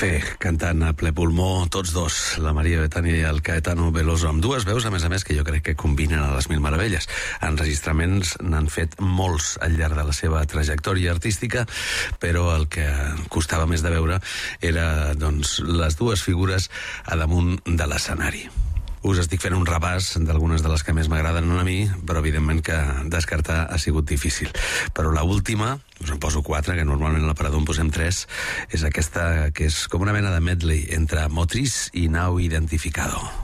Café, cantant a ple pulmó, tots dos, la Maria Betània i el Caetano Veloso, amb dues veus, a més, que jo crec que combinen a les mil meravelles. Enregistraments n'han fet molts al llarg de la seva trajectòria artística, però el que costava més de veure era, doncs, les dues figures a damunt de l'escenari. Us estic fent un repàs d'algunes de les que més m'agraden a mi, però evidentment que descartar ha sigut difícil. Però l'última, us en poso 4, que normalment a l'aparador en posem 3, és aquesta que és com una mena de medley entre Motriz i Now Identificado.